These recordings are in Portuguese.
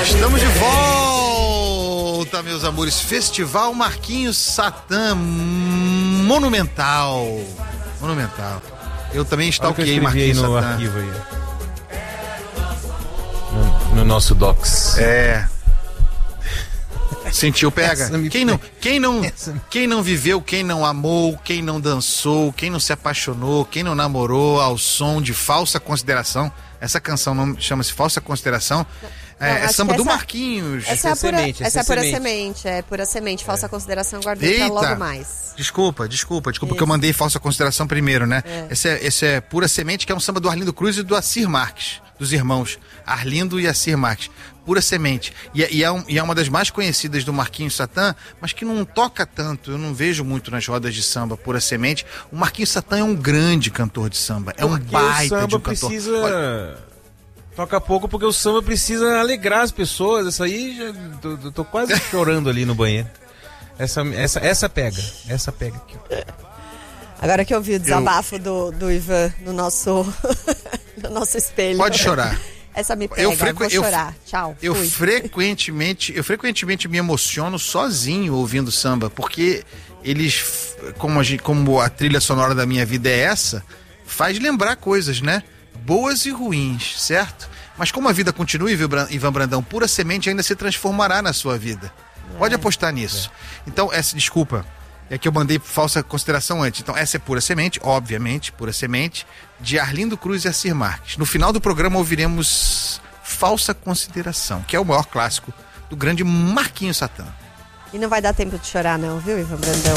Estamos de volta, meus amores. Festival Marquinhos Satã Monumental. Eu também stalkeei Marquinhos no Satã. Arquivo aí. No nosso Docs. É. Sentiu, pega. Quem não viveu, quem não amou, quem não dançou, quem não se apaixonou, quem não namorou ao som de Falsa Consideração. Essa canção não chama-se Falsa Consideração. É samba do Marquinhos. Essa é pura semente. Falsa Consideração guardei pra logo mais. Desculpa, que eu mandei Falsa Consideração primeiro, né? Esse é Pura Semente, que é um samba do Arlindo Cruz e do Assir Marques, dos irmãos Arlindo e Assir Marques. Pura Semente. E é uma das mais conhecidas do Marquinhos Satã, mas que não toca tanto, eu não vejo muito nas rodas de samba, Pura Semente. O Marquinhos Satã é um grande cantor de samba, é um baita de um cantor. Toca pouco porque o samba precisa alegrar as pessoas. Essa aí, tô quase chorando ali no banheiro. Essa pega aqui. Agora que eu vi o desabafo do Ivan no nosso espelho. Pode chorar. Essa me pega, vou chorar. Tchau. Eu frequentemente me emociono sozinho ouvindo samba, porque eles, como a trilha sonora da minha vida é essa, faz lembrar coisas, né? Boas e ruins, certo? Mas como a vida continua, Ivan Brandão, Pura Semente ainda se transformará na sua vida. Pode apostar nisso. Então, desculpa, é que eu mandei Falsa Consideração antes. Então, essa é Pura Semente, obviamente, Pura Semente, de Arlindo Cruz e Assir Marques. No final do programa ouviremos Falsa Consideração, que é o maior clássico do grande Marquinhos Satã. E não vai dar tempo de chorar não, viu, Ivan Brandão?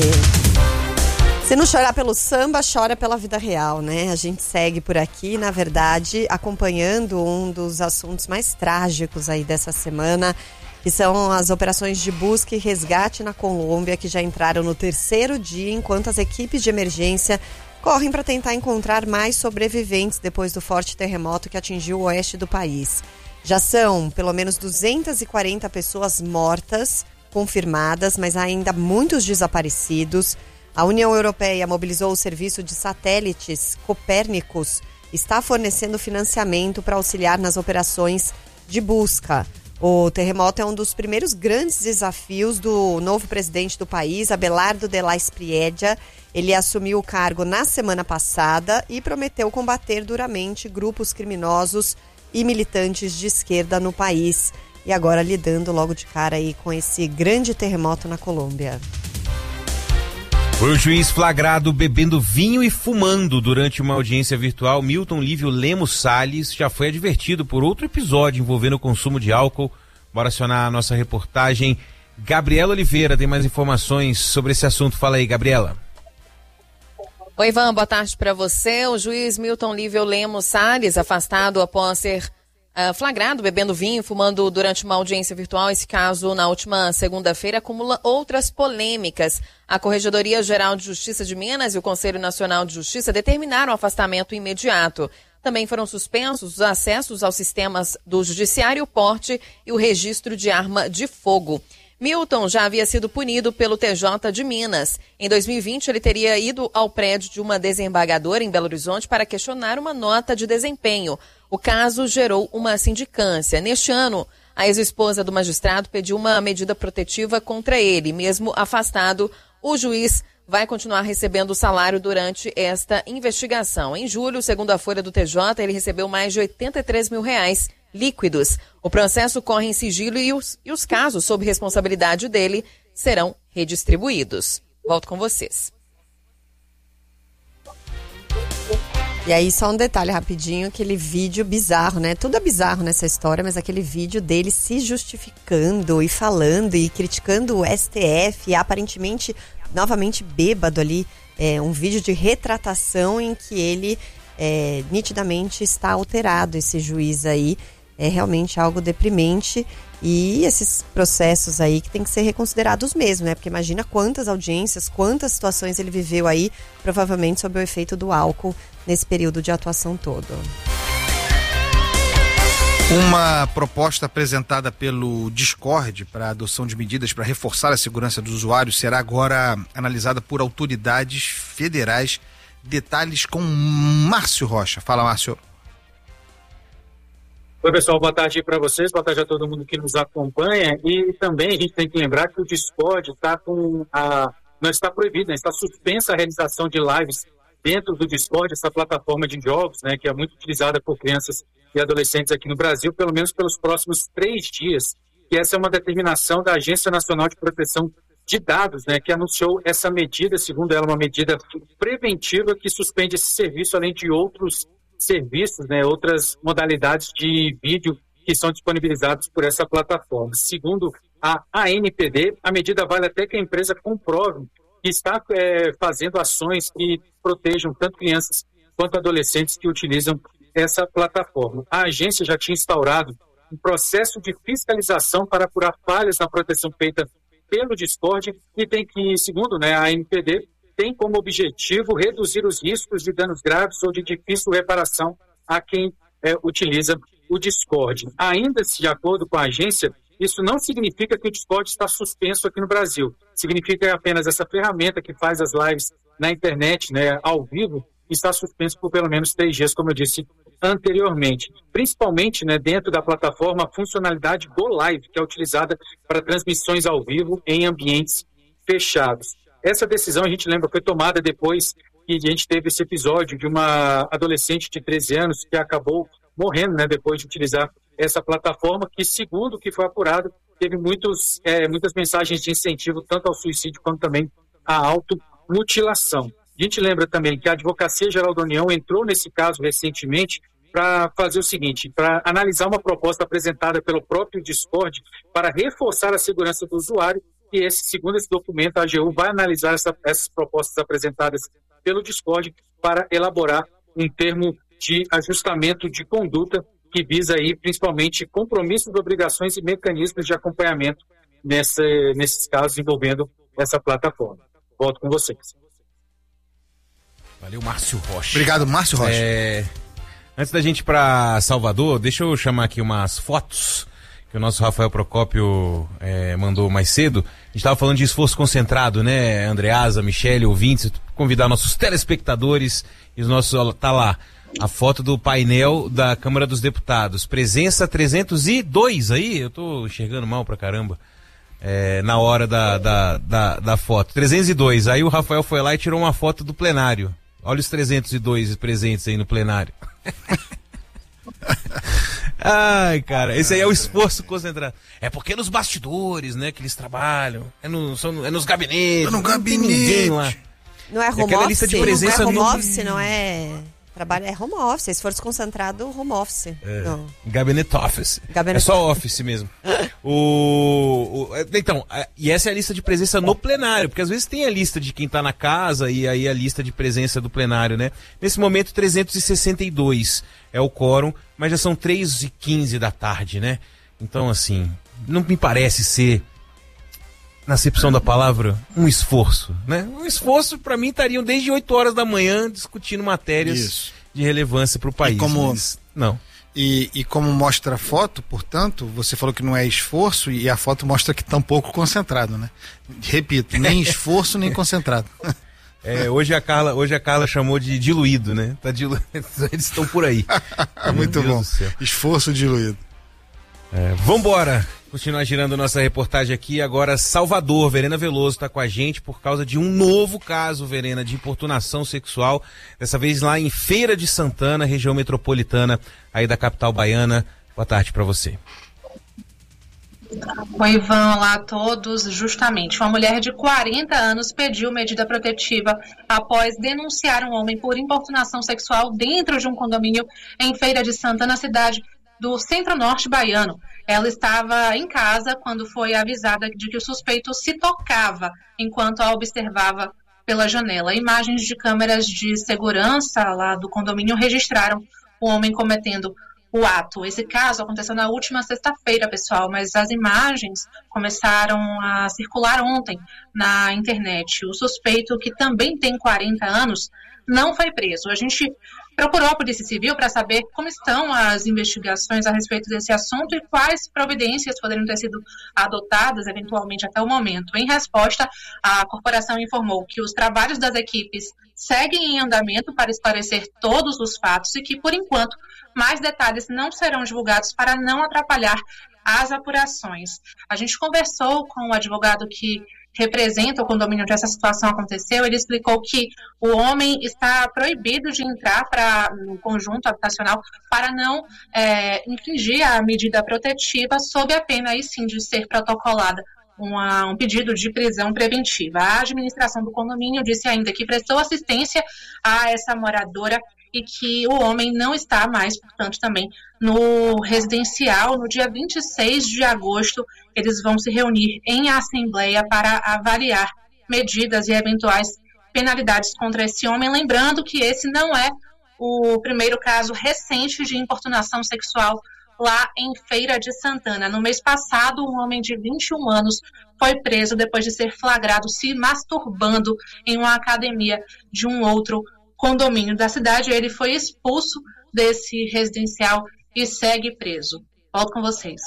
Porque se não chorar pelo samba, chora pela vida real, né? A gente segue por aqui, na verdade, acompanhando um dos assuntos mais trágicos aí dessa semana, que são as operações de busca e resgate na Colômbia, que já entraram no 3º dia, enquanto as equipes de emergência correm para tentar encontrar mais sobreviventes depois do forte terremoto que atingiu o oeste do país. Já são pelo menos 240 pessoas mortas, confirmadas, mas ainda muitos desaparecidos. A União Europeia mobilizou o serviço de satélites Copérnicos, está fornecendo financiamento para auxiliar nas operações de busca. O terremoto é um dos primeiros grandes desafios do novo presidente do país, Abelardo de la Espriella. Ele assumiu o cargo na semana passada e prometeu combater duramente grupos criminosos e militantes de esquerda no país. E agora lidando logo de cara aí com esse grande terremoto na Colômbia. Foi o juiz flagrado bebendo vinho e fumando durante uma audiência virtual. Milton Lívio Lemos Salles já foi advertido por outro episódio envolvendo o consumo de álcool. Bora acionar a nossa reportagem. Gabriela Oliveira tem mais informações sobre esse assunto. Fala aí, Gabriela. Oi, Ivan, boa tarde para você. O juiz Milton Lívio Lemos Salles, afastado após ser flagrado bebendo vinho e fumando durante uma audiência virtual. Esse caso, na última segunda-feira, acumula outras polêmicas. A Corregedoria Geral de Justiça de Minas e o Conselho Nacional de Justiça determinaram o afastamento imediato. Também foram suspensos os acessos aos sistemas do Judiciário, o porte e o registro de arma de fogo. Milton já havia sido punido pelo TJ de Minas. Em 2020, ele teria ido ao prédio de uma desembargadora em Belo Horizonte para questionar uma nota de desempenho. O caso gerou uma sindicância. Neste ano, a ex-esposa do magistrado pediu uma medida protetiva contra ele. Mesmo afastado, o juiz vai continuar recebendo o salário durante esta investigação. Em julho, segundo a Folha do TJ, ele recebeu mais de R$83 mil líquidos. O processo corre em sigilo e os casos sob responsabilidade dele serão redistribuídos. Volto com vocês. E aí, só um detalhe rapidinho, aquele vídeo bizarro, né? Tudo é bizarro nessa história, mas aquele vídeo dele se justificando e falando e criticando o STF, aparentemente, novamente bêbado ali, um vídeo de retratação em que ele nitidamente está alterado, esse juiz aí. É realmente algo deprimente e esses processos aí que tem que ser reconsiderados mesmo, né? Porque imagina quantas audiências, quantas situações ele viveu aí, provavelmente sob o efeito do álcool nesse período de atuação todo. Uma proposta apresentada pelo Discord para a adoção de medidas para reforçar a segurança dos usuários será agora analisada por autoridades federais. Detalhes com Márcio Rocha. Fala, Márcio. Oi, pessoal, boa tarde para vocês, boa tarde a todo mundo que nos acompanha. E também a gente tem que lembrar que o Discord não está proibido, né? Está suspensa a realização de lives dentro do Discord, essa plataforma de jogos, né, que é muito utilizada por crianças e adolescentes aqui no Brasil, pelo menos pelos próximos 3 dias. E essa é uma determinação da Agência Nacional de Proteção de Dados, né, que anunciou essa medida, segundo ela, uma medida preventiva que suspende esse serviço, além de outros serviços, né, outras modalidades de vídeo que são disponibilizados por essa plataforma. Segundo a ANPD, a medida vale até que a empresa comprove que está fazendo ações que protejam tanto crianças quanto adolescentes que utilizam essa plataforma. A agência já tinha instaurado um processo de fiscalização para apurar falhas na proteção feita pelo Discord e tem que, segundo, né, a ANPD, tem como objetivo reduzir os riscos de danos graves ou de difícil reparação a quem utiliza o Discord. Ainda de acordo com a agência, isso não significa que o Discord está suspenso aqui no Brasil. Significa apenas essa ferramenta que faz as lives na internet, né, ao vivo, está suspenso por pelo menos 3 dias, como eu disse anteriormente. Principalmente, né, dentro da plataforma, a funcionalidade Go Live, que é utilizada para transmissões ao vivo em ambientes fechados. Essa decisão, a gente lembra, foi tomada depois que a gente teve esse episódio de uma adolescente de 13 anos que acabou morrendo, né, depois de utilizar essa plataforma, que, segundo o que foi apurado, teve muitas mensagens de incentivo tanto ao suicídio quanto também à automutilação. A gente lembra também que a Advocacia Geral da União entrou nesse caso recentemente para fazer o seguinte, para analisar uma proposta apresentada pelo próprio Discord para reforçar a segurança do usuário e, segundo esse documento, a AGU vai analisar essas propostas apresentadas pelo Discord para elaborar um termo de ajustamento de conduta que visa aí principalmente compromissos, obrigações e mecanismos de acompanhamento nesses casos envolvendo essa plataforma. Volto com vocês. Valeu, Márcio Rocha. Obrigado, Márcio Rocha. Antes da gente ir para Salvador, deixa eu chamar aqui umas fotos que o nosso Rafael Procópio mandou mais cedo. A gente estava falando de esforço concentrado, né, Andreasa, Michele, ouvintes, convidar nossos telespectadores e os nossos, tá lá, a foto do painel da Câmara dos Deputados. Presença 302 aí, eu tô enxergando mal pra caramba, na hora da foto. 302, aí o Rafael foi lá e tirou uma foto do plenário. Olha os 302 presentes aí no plenário. Ai, cara, esse aí é o esforço concentrado. É porque nos bastidores, né, que eles trabalham. É nos gabinetes. É no gabinete. Lá. Não é home aquela office? Lista de presença não é home office, não é... Trabalho é home office, esforço concentrado, home office. Gabinete office. É só office mesmo. Então, e essa é a lista de presença no plenário, porque às vezes tem a lista de quem tá na casa e aí a lista de presença do plenário, né? Nesse momento, 362 é o quórum, mas já são 3h15 da tarde, né? Então, assim, não me parece ser, na acepção da palavra, um esforço, né? Um esforço, para mim, estariam desde 8 horas da manhã discutindo matérias de relevância para o país. E como mostra a foto, portanto, você falou que não é esforço e a foto mostra que está um pouco concentrado, né? Repito, nem esforço nem concentrado. Hoje a Carla chamou de diluído, né? Tá eles estão por aí. Muito bom. Esforço diluído. Vambora continuar girando nossa reportagem aqui. Agora, Salvador. Verena Veloso está com a gente por causa de um novo caso, Verena, de importunação sexual. Dessa vez lá em Feira de Santana, região metropolitana aí da capital baiana. Boa tarde para você. Oi, Ivan, olá a todos. Justamente, uma mulher de 40 anos pediu medida protetiva após denunciar um homem por importunação sexual dentro de um condomínio em Feira de Santana, cidade do centro-norte baiano. Ela estava em casa quando foi avisada de que o suspeito se tocava enquanto a observava pela janela. Imagens de câmeras de segurança lá do condomínio registraram o homem cometendo o ato. Esse caso aconteceu na última sexta-feira, pessoal, mas as imagens começaram a circular ontem na internet. O suspeito, que também tem 40 anos, não foi preso. A gente procurou a Polícia Civil para saber como estão as investigações a respeito desse assunto e quais providências poderiam ter sido adotadas, eventualmente, até o momento. Em resposta, a corporação informou que os trabalhos das equipes seguem em andamento para esclarecer todos os fatos e que, por enquanto, mais detalhes não serão divulgados para não atrapalhar as apurações. A gente conversou com o advogado que representa o condomínio onde essa situação aconteceu. Ele explicou que o homem está proibido de entrar no conjunto habitacional para não infringir a medida protetiva, sob a pena aí sim de ser protocolada um pedido de prisão preventiva. A administração do condomínio disse ainda que prestou assistência a essa moradora e que o homem não está mais, portanto, também no residencial. No dia 26 de agosto, eles vão se reunir em assembleia para avaliar medidas e eventuais penalidades contra esse homem. Lembrando que esse não é o primeiro caso recente de importunação sexual lá em Feira de Santana. No mês passado, um homem de 21 anos foi preso depois de ser flagrado se masturbando em uma academia de um outro condomínio da cidade. Ele foi expulso desse residencial e segue preso. Volto com vocês.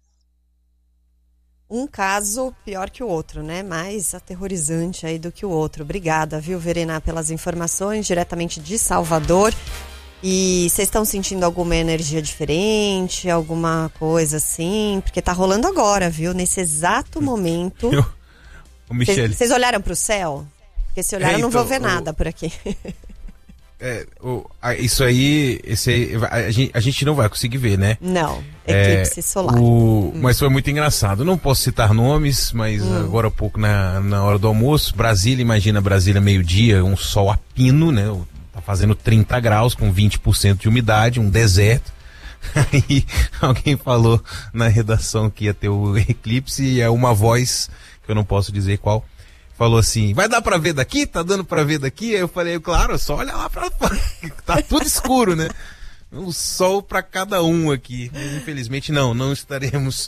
Um caso pior que o outro, né? Mais aterrorizante aí do que o outro. Obrigada, viu, Verena, pelas informações diretamente de Salvador. E vocês estão sentindo alguma energia diferente, alguma coisa assim? Porque tá rolando agora, viu? Nesse exato momento. Vocês olharam pro céu? Porque se olharam, eu não vou ver nada por aqui. Isso aí, a gente não vai conseguir ver, né? Não, eclipse solar. Mas foi muito engraçado. Não posso citar nomes, mas agora há pouco, na hora do almoço, imagina Brasília meio-dia, um sol a pino, né? Tá fazendo 30 graus com 20% de umidade, um deserto. Aí alguém falou na redação que ia ter o eclipse e é uma voz, que eu não posso dizer qual, falou assim: vai dar pra ver daqui? Tá dando pra ver daqui? Aí eu falei, claro, só olha lá pra fora. Tá tudo escuro, né? Um sol pra cada um aqui. Mas, infelizmente não estaremos...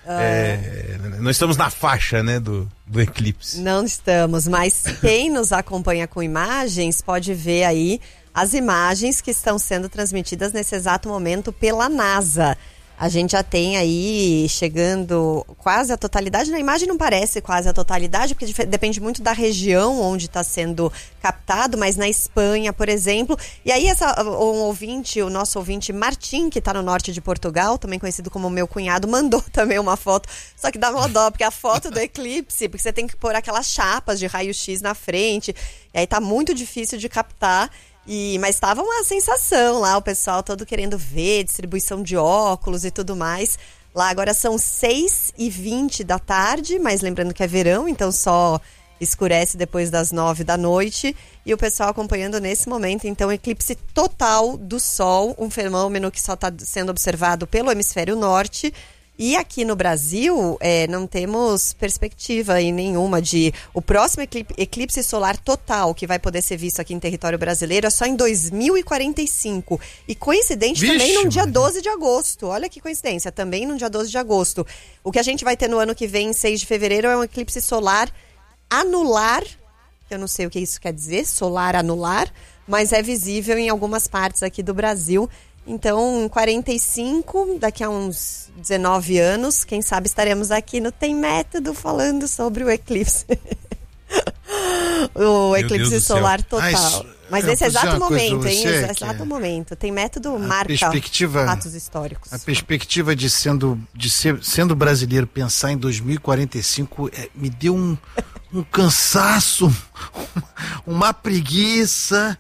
não estamos na faixa, né, do eclipse. Não estamos, mas quem nos acompanha com imagens pode ver aí as imagens que estão sendo transmitidas nesse exato momento pela NASA. A gente já tem aí chegando quase a totalidade. Na imagem não parece quase a totalidade, porque depende muito da região onde está sendo captado, mas na Espanha, por exemplo. E aí o nosso ouvinte Martim, que está no norte de Portugal, também conhecido como meu cunhado, mandou também uma foto. Só que dá uma dó, porque a foto do eclipse, porque você tem que pôr aquelas chapas de raio-x na frente. E aí tá muito difícil de captar. Mas estava uma sensação lá, o pessoal todo querendo ver, distribuição de óculos e tudo mais. Lá agora são 6h20 da tarde, mas lembrando que é verão, então só escurece depois das 9 da noite. E o pessoal acompanhando nesse momento, então, eclipse total do Sol, um fenômeno que só está sendo observado pelo hemisfério norte. E aqui no Brasil, não temos perspectiva aí nenhuma de... O próximo eclipse solar total que vai poder ser visto aqui em território brasileiro é só em 2045. E coincidente também no dia 12 de agosto. Olha que coincidência, também no dia 12 de agosto. O que a gente vai ter no ano que vem, em 6 de fevereiro, é um eclipse solar anular, que eu não sei o que isso quer dizer, solar anular, mas é visível em algumas partes aqui do Brasil. Então, em 45, daqui a uns 19 anos, quem sabe estaremos aqui no Tem Método falando sobre o eclipse. O eclipse solar total. Mas nesse exato momento, hein? Exato momento. Tem Método marca fatos históricos. A perspectiva de sendo brasileiro, pensar em 2045 me deu um cansaço, uma preguiça.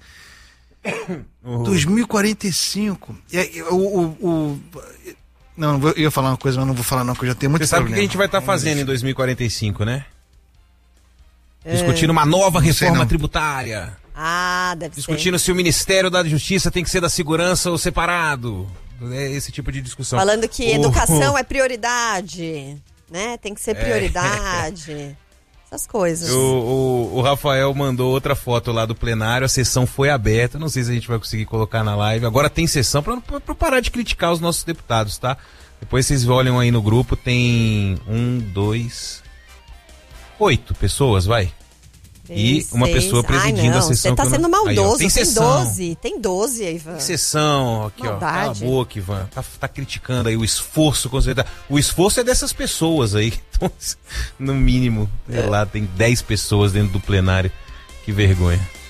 2045. Não, eu ia falar uma coisa, mas não vou falar não, porque eu já tenho muito problema. Você sabe o que a gente vai estar fazendo em 2045, né? Discutindo uma nova reforma tributária. Deve Discutindo se o Ministério da Justiça tem que ser da Segurança ou separado. É esse tipo de discussão. Falando que educação é prioridade, né? Tem que ser prioridade. Essas coisas. O Rafael mandou outra foto lá do plenário, a sessão foi aberta, não sei se a gente vai conseguir colocar na live. Agora tem sessão pra parar de criticar os nossos deputados, tá? Depois vocês olham aí no grupo, tem 8 pessoas, vai. E uma pessoa presidindo a sessão. Você tá sendo maldoso, aí, ó, tem 12, Ivan. Tem sessão, aqui, maldade. Ó, cala a boca, Ivan. Tá criticando aí o esforço. O esforço é dessas pessoas aí. Então, no mínimo, sei lá, tem 10 pessoas dentro do plenário. Que vergonha.